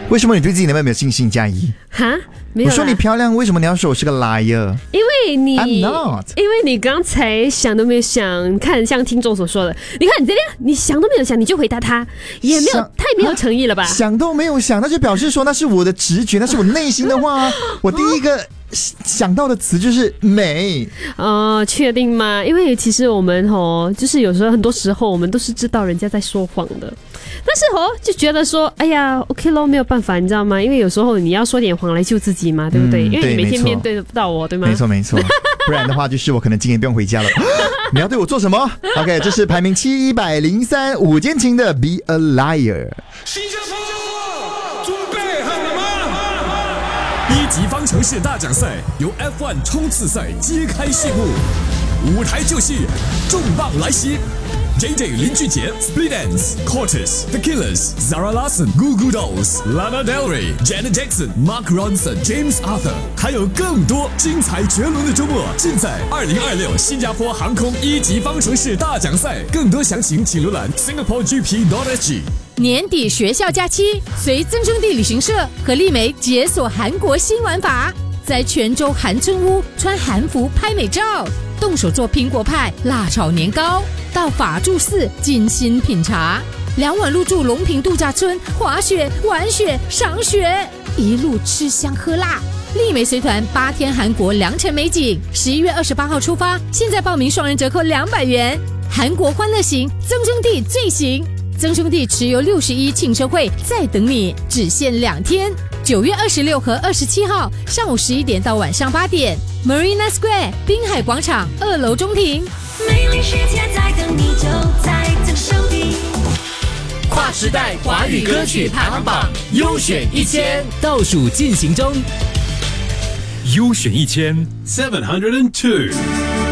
为什么你对自己那么没有信心？加一哈，没有啦。 我说你漂亮，为什么你要说我是个 liar？ 因为你 I'm not， 因为你刚才想都没有想，看像听众所说的，你看你这样，你想都没有想，你就回答他，也没有太没有诚意了吧？ 想都没有想，那就表示说那是我的直觉，那是我内心的话。我第一个想到的词就是美。 确定吗？因为其实我们就是有时候很多时候我们都是知道人家在说谎的，但是就觉得说，哎呀 ，OK 咯，没有办法，你知道吗？因为有时候你要说点谎来救自己嘛，对不对？因为你每天面对不到我，对吗？ 没错没错，不然的话就是我可能今天不用回家了。你要对我做什么 ？OK， 这是排名703伍坚情的 Be a Liar。 新加坡，准备好了吗？ 一级方程式大奖赛由 F1 冲刺赛揭开序幕，舞台就绪，重磅来袭。JJ 林俊杰、Split Enz、Cortez、The Killers、Zara Larsson、Goo Goo Dolls、Lana Del Rey、Janet Jackson、Mark Ronson、James Arthur， 还有更多精彩绝伦的周末，尽在2026新加坡航空一级方程式大奖赛。更多详情请浏览 singaporegp.sg。 年底学校假期，随增生地旅行社和丽梅解锁韩国新玩法，在泉州韩村屋穿韩服拍美照，动手做苹果派、辣炒年糕，到法住寺精心品茶，2晚入住龙平度假村，滑雪、玩雪、赏雪，一路吃香喝辣。丽梅随团8天韩国良辰美景，11月28号出发，现在报名双人折扣200元。韩国欢乐行，增生地最行。增生地持有61庆生会在等你，只限2天，9月26和27号上午11点到晚上8点 ，Marina Square 滨海广场2楼中庭。 美丽世界在等你，就在增生地。 跨时代华语歌曲排行榜优选1000倒数进行中， 优选702。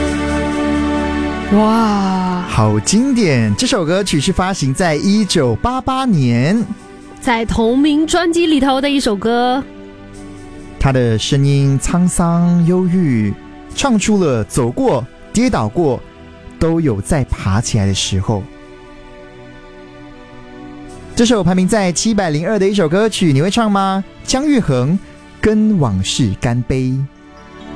哇， 好经典！这首歌曲是发行在1988年， 在同名专辑里头的一首歌。 他的声音沧桑忧郁，唱出了走过、跌倒过，都有再爬起来的时候。这首排名在702的一首歌曲，你会唱吗？姜育恒跟往事干杯。